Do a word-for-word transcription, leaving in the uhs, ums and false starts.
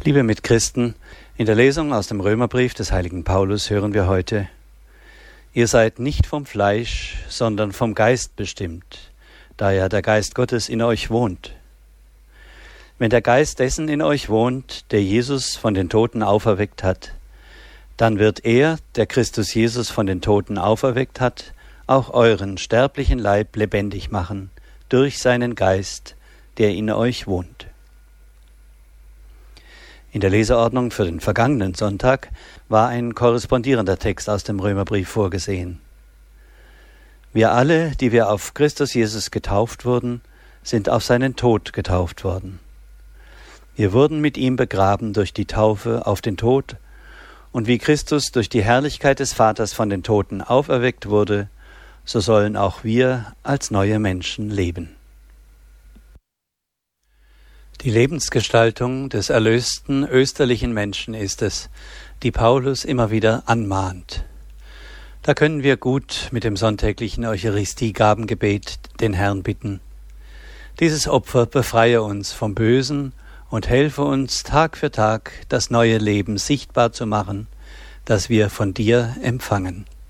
Liebe Mitchristen, in der Lesung aus dem Römerbrief des heiligen Paulus hören wir heute: Ihr seid nicht vom Fleisch, sondern vom Geist bestimmt, da ja der Geist Gottes in euch wohnt. Wenn der Geist dessen in euch wohnt, der Jesus von den Toten auferweckt hat, dann wird er, der Christus Jesus von den Toten auferweckt hat, auch euren sterblichen Leib lebendig machen, durch seinen Geist, der in euch wohnt. In der Leseordnung für den vergangenen Sonntag war ein korrespondierender Text aus dem Römerbrief vorgesehen. Wir alle, die wir auf Christus Jesus getauft wurden, sind auf seinen Tod getauft worden. Wir wurden mit ihm begraben durch die Taufe auf den Tod, und wie Christus durch die Herrlichkeit des Vaters von den Toten auferweckt wurde, so sollen auch wir als neue Menschen leben. Die Lebensgestaltung des erlösten österlichen Menschen ist es, die Paulus immer wieder anmahnt. Da können wir gut mit dem sonntäglichen Eucharistiegabengebet den Herrn bitten: Dieses Opfer befreie uns vom Bösen und helfe uns Tag für Tag das neue Leben sichtbar zu machen, das wir von dir empfangen.